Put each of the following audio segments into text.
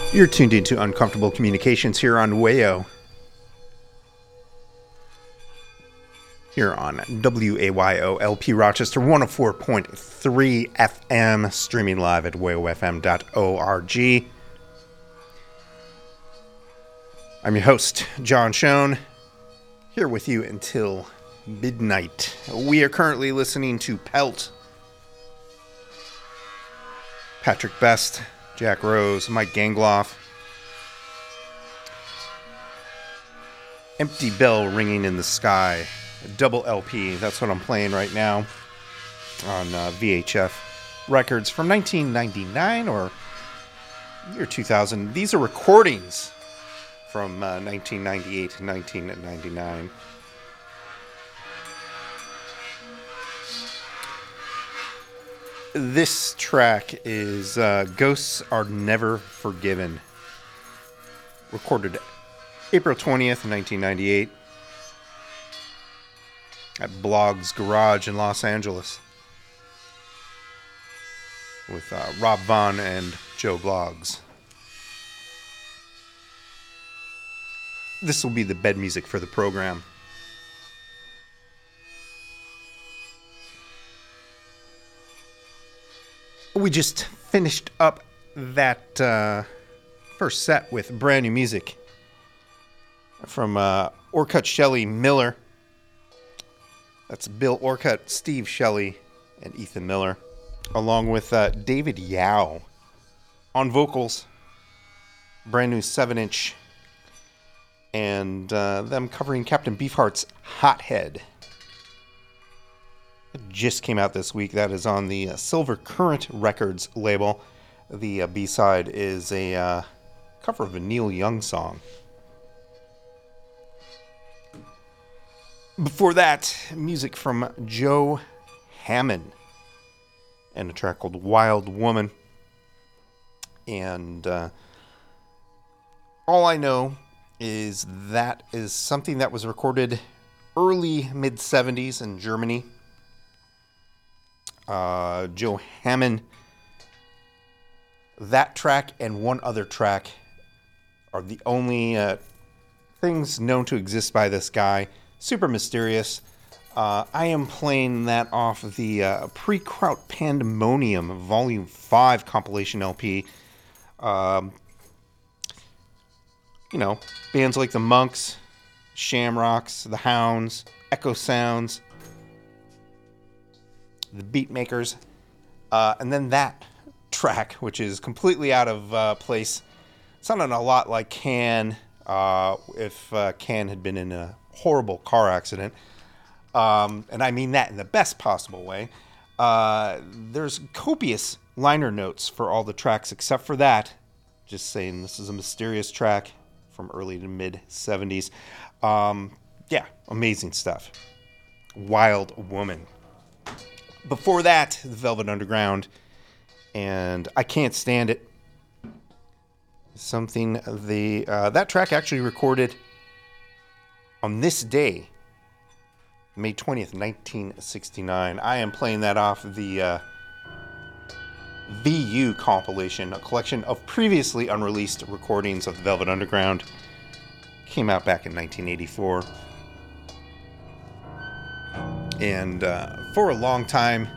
You're tuned into Uncomfortable Communications here on WAYO. Here on WAYO LP Rochester 104.3 FM, streaming live at wayofm.org. I'm your host, John Schoen, here with you until midnight. We are currently listening to Pelt, Patrick Best, Jack Rose, Mike Gangloff. Empty Bell Ringing in the Sky, a double LP. That's what I'm playing right now on VHF Records from 1999 or year 2000. These are recordings from 1998 to 1999. This track is Ghosts Are Never Forgiven. Recorded April 20th, 1998 at Blog's Garage in Los Angeles with Rob Vaughn and Joe Bloggs. This will be the bed music for the program. We just finished up that first set with brand new music from Orcutt, Shelley, Miller. That's Bill Orcutt, Steve Shelley, and Ethan Miller, along with David Yao on vocals. Brand new 7-inch, and them covering Captain Beefheart's Hothead. It just came out this week. That is on the Silver Current Records label. The B-side is a cover of a Neil Young song. Before that, music from Joe Hammond and a track called Wild Woman. And all I know is that is something that was recorded early mid-70s in Germany. Joe Hammond, that track and one other track are the only things known to exist by this guy. Super mysterious. I am playing that off of the Pre-Kraut Pandemonium Volume 5 compilation LP. You know, bands like the Monks, Shamrocks, the Hounds, Echo Sounds, the Beatmakers, and then that track, which is completely out of place, sounding a lot like Can, if Can had been in a horrible car accident, and I mean that in the best possible way. There's copious liner notes for all the tracks except for that, just saying this is a mysterious track from early to mid 70s. Yeah, amazing stuff. Wild Woman. Before that, the Velvet Underground, and I Can't Stand It. Something that track actually recorded on this day, May 20th, 1969. I am playing that off the VU compilation, a collection of previously unreleased recordings of the Velvet Underground. Came out back in 1984. And for a long time,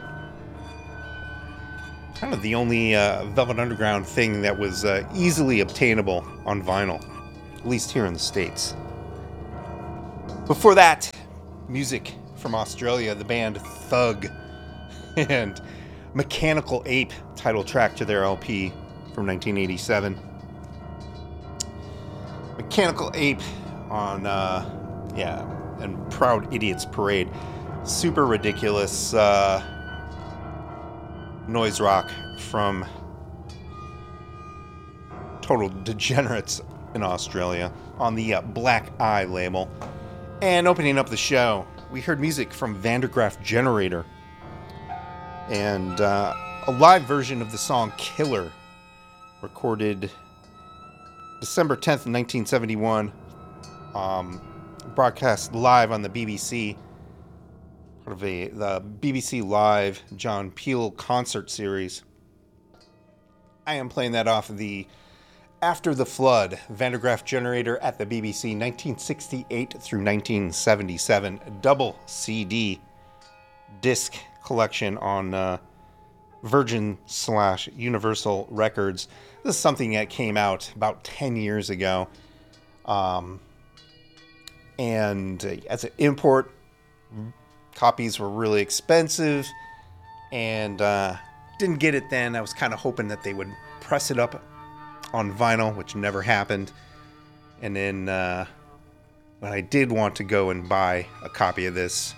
kind of the only Velvet Underground thing that was easily obtainable on vinyl, at least here in the States. Before that, music from Australia, the band Thug, and Mechanical Ape, title track to their LP from 1987. Mechanical Ape on, and Proud Idiots Parade. Super ridiculous noise rock from Total Degenerates in Australia on the Black Eye label. And opening up the show, we heard music from Vandergraaf Generator and a live version of the song Killer, recorded December 10th, 1971, broadcast live on the BBC, part of the BBC Live John Peel concert series. I am playing that off of the After the Flood, Van der Graaf Generator at the BBC, 1968 through 1977, double CD disc collection on Virgin/Universal Records. This is something that came out about 10 years ago. And as an import, copies were really expensive, and didn't get it then. I was kind of hoping that they would press it up on vinyl, which never happened. And then when I did want to go and buy a copy of this,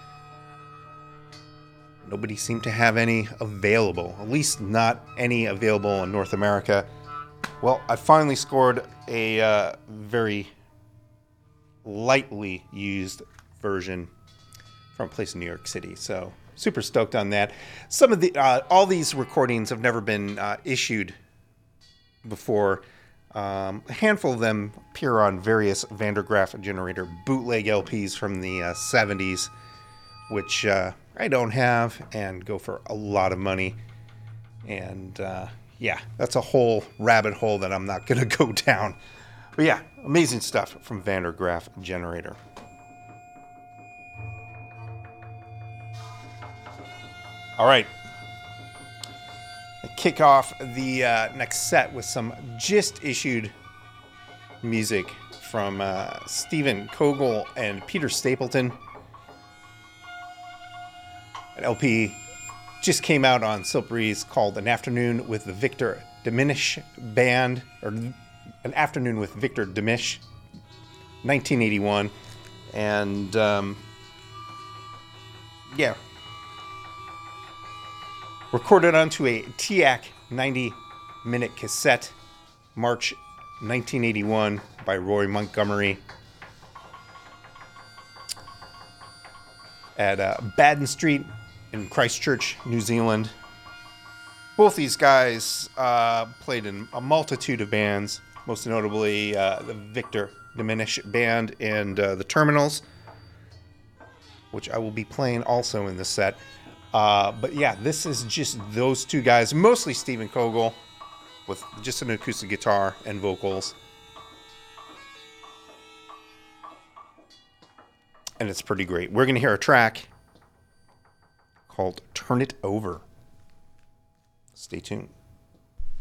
nobody seemed to have any available, at least not any available in North America. Well, I finally scored a very lightly used version from a place in New York City, so super stoked on that. Some of the all these recordings have never been issued before. A handful of them appear on various Van der Graaf Generator bootleg LPs from the 70s, which I don't have and go for a lot of money. And yeah, that's a whole rabbit hole that I'm not going to go down. But yeah, amazing stuff from Van der Graaf Generator. All right. I kick off the next set with some just issued music from Stephen Kogel and Peter Stapleton. An LP just came out on Silk Breeze called An Afternoon with the Victor Dimmish Band, or An Afternoon with Victor Dimmish, 1981. And yeah, recorded onto a TIAC 90-minute cassette, March 1981, by Roy Montgomery at Baden Street in Christchurch, New Zealand. Both these guys played in a multitude of bands, most notably the Victor Dimmish Band and the Terminals, which I will be playing also in the set. But yeah, this is just those two guys, mostly Stephen Kogel, with just an acoustic guitar and vocals. And it's pretty great. We're going to hear a track called Turn It Over. Stay tuned.